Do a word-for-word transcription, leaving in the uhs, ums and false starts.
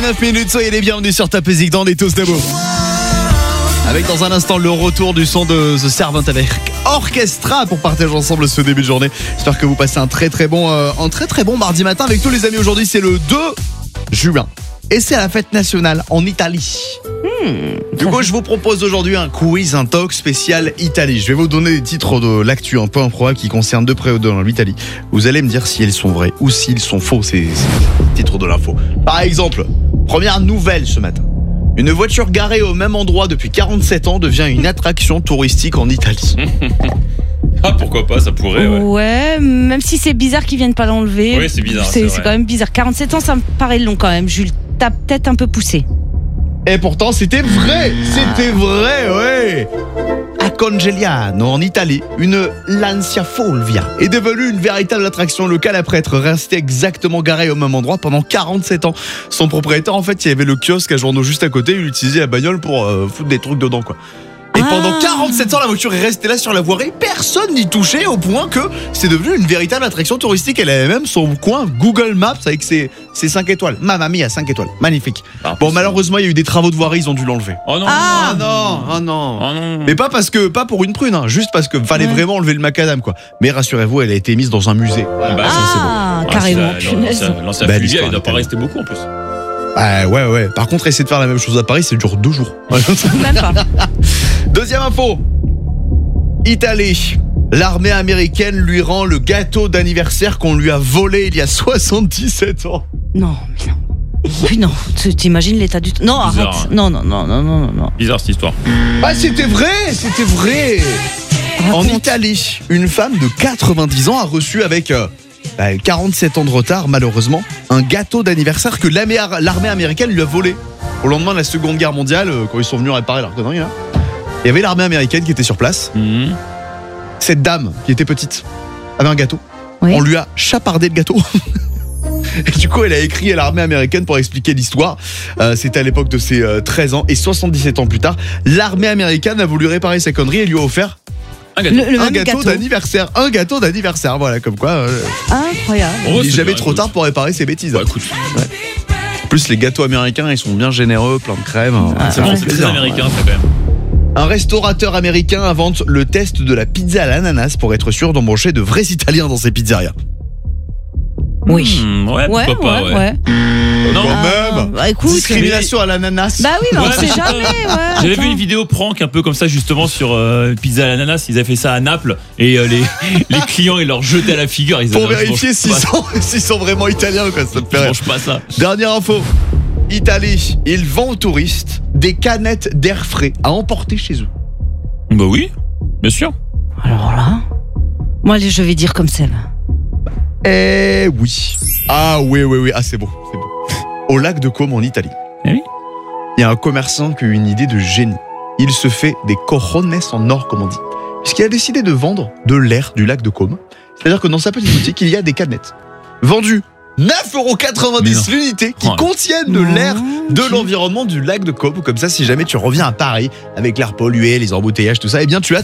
neuf minutes, soyez les bienvenus sur Top Music dans les tous d'amour. Avec dans un instant le retour du son de The Servant avec Orchestra pour partager ensemble ce début de journée. J'espère que vous passez un très très bon, euh, un très très bon mardi matin avec tous les amis. Aujourd'hui c'est le deux juin et c'est la fête nationale en Italie. Hmm. Du coup je vous propose aujourd'hui un quiz, un talk spécial Italie. Je vais vous donner des titres de l'actu un peu improbable qui concernent de près ou de loin l'Italie. Vous allez me dire si elles sont vraies ou s'ils sont faux, ces, ces titres de l'info. Par exemple, première nouvelle ce matin. Une voiture garée au même endroit depuis quarante-sept ans devient une attraction touristique en Italie. Ah, pourquoi pas, ça pourrait, ouais. Ouais, même si c'est bizarre qu'ils viennent pas l'enlever. Oui, c'est bizarre, C'est, c'est c'est vrai. quand même bizarre. quarante-sept ans, ça me paraît long quand même. Jules, t'as peut-être un peu poussé. Et pourtant, c'était vrai. C'était vrai, ouais. À Congegliano, en Italie, une Lancia Fulvia est devenue une véritable attraction locale après être restée exactement garée au même endroit pendant quarante-sept ans. Son propriétaire, en fait, il y avait le kiosque à journaux juste à côté, il utilisait la bagnole pour euh, foutre des trucs dedans, quoi. Et Ah. pendant quarante-sept ans, la voiture est restée là sur la voirie, personne n'y touchait au point que c'est devenu une véritable attraction touristique. Elle avait même son coin Google Maps avec ses, ses cinq étoiles. Mamma mia, cinq étoiles, magnifique. Ah, Bon, malheureusement, il y a eu des travaux de voirie, ils ont dû l'enlever. Oh non. Ah. Ah non, ah non. Oh non. Mais pas parce que, pas pour une prune, hein, juste parce que fallait Ouais. vraiment enlever le macadam, quoi. Mais rassurez-vous, elle a été mise dans un musée. Ah, bah, ça, c'est bon. Ah, Ah, carrément, c'est la- punaise. l'ancien- L'ancien Belle Fulvia, histoire, il doit pas l'Italie. rester beaucoup en plus. Ah ouais, ouais. Par contre, essayer de faire la même chose à Paris, ça dure deux jours. Même pas. Deuxième info. Italie. L'armée américaine lui rend le gâteau d'anniversaire qu'on lui a volé il y a soixante-dix-sept ans. Non, mais non. Oui, non, tu- t'imagines l'état du temps. Non, Bizarre, arrête. hein. Non, non, non, non, non, non. Bizarre cette histoire. Ah, c'était vrai, c'était vrai. En Raconte. Italie, une femme de quatre-vingt-dix ans a reçu avec euh, bah, quarante-sept ans de retard, malheureusement, un gâteau d'anniversaire que l'armée, l'armée américaine lui a volé. Au lendemain de la Seconde Guerre mondiale, euh, quand ils sont venus réparer leur connerie, là, il y avait l'armée américaine qui était sur place. Mhm. Cette dame, qui était petite, avait un gâteau. Oui. On lui a chapardé le gâteau. Et du coup, elle a écrit à l'armée américaine pour expliquer l'histoire. Euh, C'était à l'époque de ses euh, treize ans. Et soixante-dix-sept ans plus tard, l'armée américaine a voulu réparer sa connerie et lui a offert Un gâteau. Le, le un même gâteau, gâteau. d'anniversaire. Un gâteau d'anniversaire, voilà, comme quoi. euh, Incroyable. Oh, il n'est c'est jamais bien, trop écoute. tard pour réparer ses bêtises. Bah, écoute, En plus, les gâteaux américains, ils sont bien généreux, plein de crème. Ah, c'est ouais. bon, c'est très américain, ça, quand même. Un restaurateur américain invente le test de la pizza à l'ananas pour être sûr d'embaucher de vrais Italiens dans ses pizzerias. Oui. Hmm, ouais, Ouais, pourquoi ouais, pas, ouais. ouais. Non, Quand Ah, même. bah, écoute. Discrimination à l'ananas. Bah oui, mais on Ouais, sait mais je sais jamais, pas. ouais. J'avais attends. vu une vidéo prank un peu comme ça justement sur euh, pizza à l'ananas. Ils avaient fait ça à Naples et euh, les, les clients ils leur jetaient à la figure. Ils Pour disaient, non, je vérifier mange s'ils pas- sont, s'ils sont vraiment italiens, quoi. Ça me fait Je rire. mange pas ça. Dernière info. Italie, ils vendent aux touristes des canettes d'air frais à emporter chez eux. Bah oui, bien sûr. Alors là. Moi, allez, je vais dire comme Seb. Eh oui. Ah oui, oui, oui. Ah, c'est beau, c'est beau. Au lac de Como, en Italie. Eh oui. Il y a un commerçant qui a eu une idée de génie. Il se fait des cojones en or, comme on dit. Puisqu'il a décidé de vendre de l'air du lac de Como. C'est-à-dire que dans sa petite boutique, il y a des canettes vendues neuf euros quatre-vingt-dix l'unité qui Oh. contiennent de Non. l'air de l'environnement du lac de Como. Comme ça, si jamais tu reviens à Paris avec l'air pollué, les embouteillages, tout ça, eh bien tu as